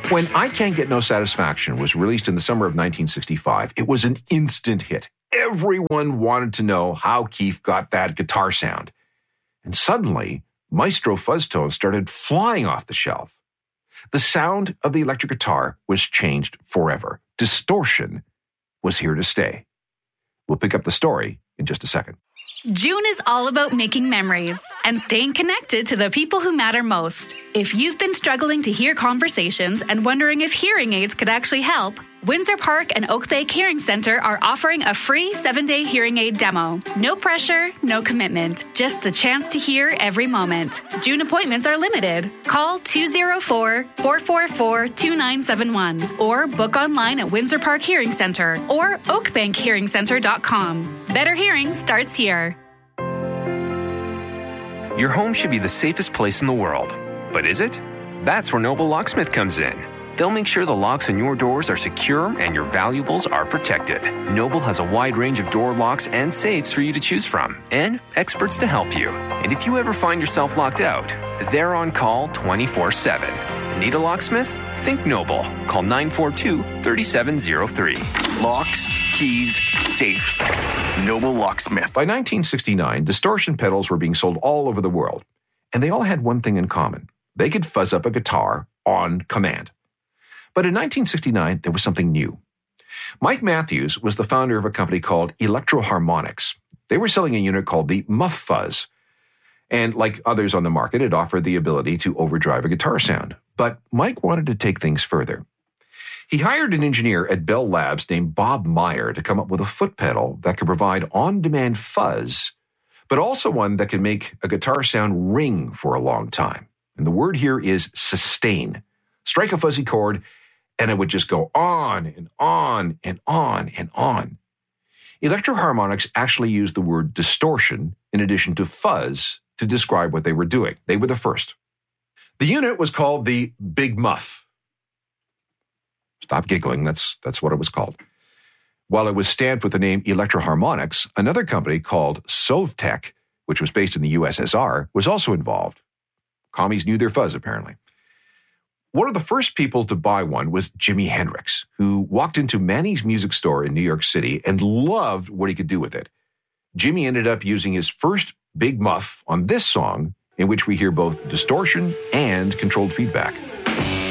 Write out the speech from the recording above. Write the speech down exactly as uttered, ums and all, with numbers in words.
When I Can't Get No Satisfaction was released in the summer of nineteen sixty-five, it was an instant hit. Everyone wanted to know how Keith got that guitar sound. And suddenly, Maestro fuzz tones started flying off the shelf. The sound of the electric guitar was changed forever. Distortion was here to stay. We'll pick up the story in just a second. June is all about making memories and staying connected to the people who matter most. If you've been struggling to hear conversations and wondering if hearing aids could actually help, Windsor Park and Oak Bay Hearing Center are offering a free seven-day hearing aid demo. No pressure, no commitment, just the chance to hear every moment. June appointments are limited. Call two oh four, four four four, two nine seven one or book online at Windsor Park Hearing Center or oak bank hearing center dot com. Better hearing starts here. Your home should be the safest place in the world. But is it? That's where Noble Locksmith comes in. They'll make sure the locks on your doors are secure and your valuables are protected. Noble has a wide range of door locks and safes for you to choose from, and experts to help you. And if you ever find yourself locked out, they're on call twenty-four seven. Need a locksmith? Think Noble. Call nine four two, three seven zero three. Locks, keys, safes. Noble Locksmith. By nineteen sixty-nine, distortion pedals were being sold all over the world, and they all had one thing in common. They could fuzz up a guitar on command. But in nineteen sixty-nine, there was something new. Mike Matthews was the founder of a company called Electro-Harmonix. They were selling a unit called the Muff Fuzz. And like others on the market, it offered the ability to overdrive a guitar sound. But Mike wanted to take things further. He hired an engineer at Bell Labs named Bob Meyer to come up with a foot pedal that could provide on-demand fuzz, but also one that could make a guitar sound ring for a long time. And the word here is sustain. Strike a fuzzy chord, and it would just go on and on and on and on. Electro-Harmonix actually used the word distortion in addition to fuzz to describe what they were doing. They were the first. The unit was called the Big Muff. Stop giggling, that's, that's what it was called. While it was stamped with the name Electro-Harmonix, another company called Sovtek, which was based in the U S S R, was also involved. Commies knew their fuzz, apparently. One of the first people to buy one was Jimi Hendrix, who walked into Manny's Music Store in New York City and loved what he could do with it. Jimmy ended up using his first Big Muff on this song, in which we hear both distortion and controlled feedback.